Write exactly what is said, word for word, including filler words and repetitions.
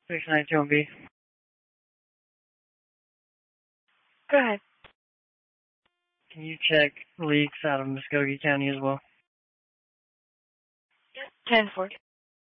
six nine two one B. Go ahead. Can you check leaks out of Muskogee County as well? ten four.